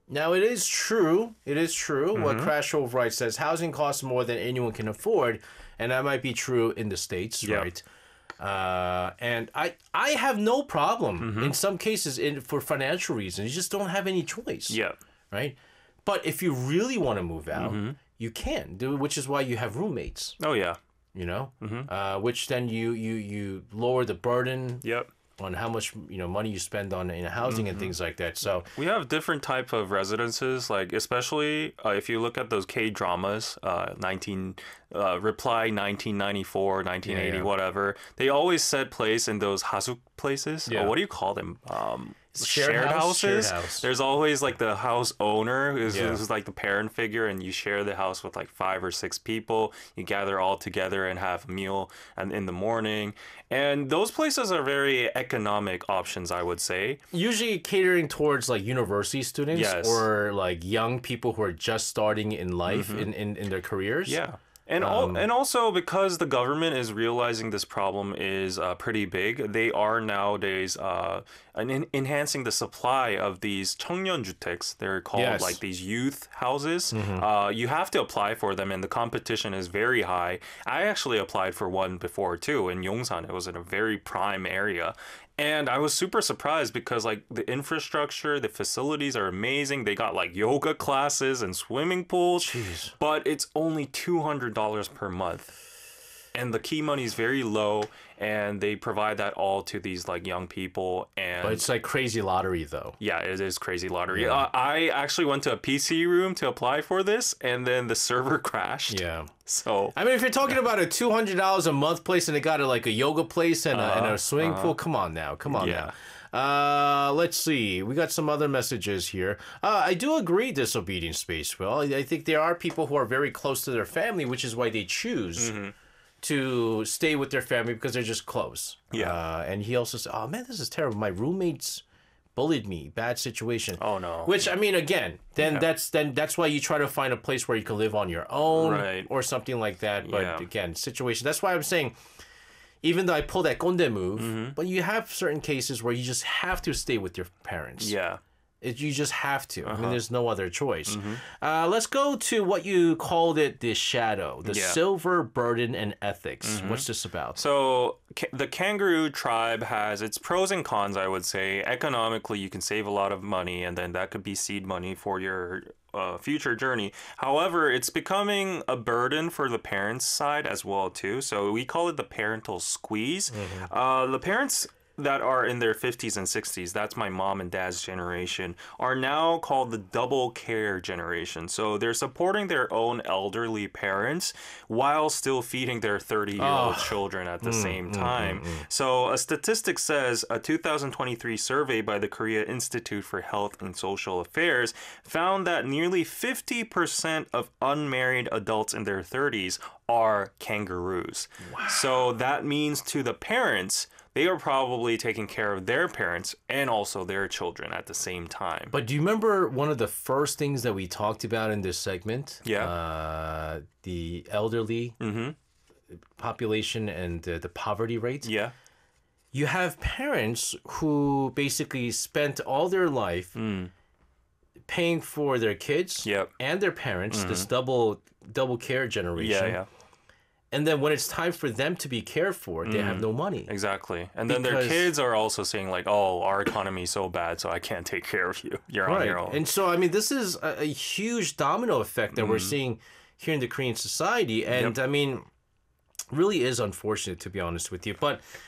Now, it is true. It is true what Crash Override says. Housing costs more than anyone can afford, and that might be true in the States, Yep. right? And I have no problem in some cases for financial reasons. You just don't have any choice, Yeah. right? But if you really want to move out, you can do it, which is why you have roommates, Oh yeah. you know, which then you lower the burden Yep. on how much money you spend on housing and things like that. So We have different type of residences, like especially if you look at those K dramas, 1994, 1980, Yeah. whatever. They always set place in those hasuk places. Yeah. What do you call them? Shared house? houses. Shared house. There's always like the house owner Yeah. who's like the parent figure, and you share the house with like 5 or 6 people. You gather all together and have a meal and in the morning. And those places are very economic options, I would say. usually catering towards like university students Yes. or like young people who are just starting in life in their careers. Yeah. And and also because the government is realizing this problem is pretty big, they are nowadays enhancing the supply of these 청년주택s. They're called Yes. like these youth houses. You have to apply for them, and the competition is very high. I actually applied for one before too in Yongsan. It was in a very prime area. And I was super surprised because like the infrastructure, the facilities are amazing. They got like yoga classes and swimming pools. Jeez. But it's only $200 per month. And the key money is very low, and they provide that all to these like young people. And But it's like crazy lottery though. yeah, it is crazy lottery. Yeah. I actually went to a PC room to apply for this, and then the server crashed. Yeah. So I mean, if you're talking about a $200 a month place and they got like a yoga place and a swimming pool, come on now. Come on Yeah. now. Let's see. We got some other messages here. I do agree, disobedient space. Well, I think there are people who are very close to their family, which is why they choose to stay with their family because they're just close. Yeah. And he also said, "Oh man, this is terrible. My roommates bullied me. Bad situation." Oh, no. Which I mean, again, then that's why you try to find a place where you can live on your own, Right. or something like that. But Yeah. again, situation. That's why I'm saying, even though I pull that konde move, but you have certain cases where you just have to stay with your parents. yeah. You just have to. I mean, there's no other choice. Let's go to what you called it, the shadow, the Yeah. silver burden and ethics. What's this about? So the kangaroo tribe has its pros and cons, I would say. Economically, you can save a lot of money, and then that could be seed money for your future journey. However, it's becoming a burden for the parents' side as well too. So we call it the parental squeeze. The parents that are in their 50s and 60s, that's my mom and dad's generation, are now called the double care generation. So they're supporting their own elderly parents while still feeding their 30-year-old children at the same time. So a statistic says a 2023 survey by the Korea Institute for Health and Social Affairs found that nearly 50% of unmarried adults in their 30s are kangaroos. So that means to the parents, they are probably taking care of their parents and also their children at the same time. But do you remember one of the first things that we talked about in this segment? Yeah. The elderly population and the poverty rate. Yeah. You have parents who basically spent all their life paying for their kids Yep. and their parents, this double care generation. Yeah, yeah. And then when it's time for them to be cared for, they have no money. Exactly. And then their Because- kids are also saying like, oh, our economy is so bad, so I can't take care of you. You're on your own. And so, I mean, this is a huge domino effect that we're seeing here in the Korean society. And I mean, really is unfortunate, to be honest with you. But